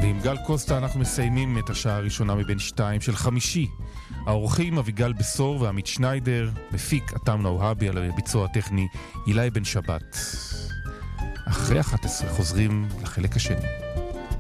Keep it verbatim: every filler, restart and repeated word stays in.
ועם גל קוסטה אנחנו מסיימים את השעה הראשונה מבין שתיים של חמישי. האורחים אביגל בסור ועמית שניידר, מפיק אתם נאוהבי, על הביצוע הטכני אילי בן שבת. אחרי אחת עשרה חוזרים לחלק השני.